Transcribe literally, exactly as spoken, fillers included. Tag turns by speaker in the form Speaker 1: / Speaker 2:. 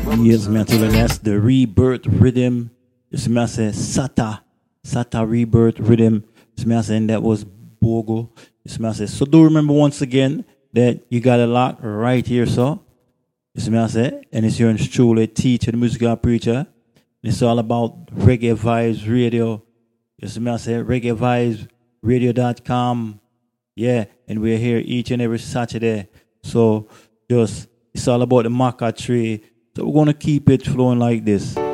Speaker 1: Yes, man, tell you that's the rebirth rhythm. Yes, man, I say Sata. Sata rebirth rhythm. Yes, man, I say, and that was Bogo. Yes, man, I say, so do remember once again that you got a lock right here, so. Yes, man, I say, and it's your truly teacher, the musical preacher. It's all about Reggae Vibes Radio. Yes, man, I say, reggae vibes radio dot com. Yeah, and we're here each and every Saturday. So just, it's all about the maca tree. So we're going to keep it flowing like this.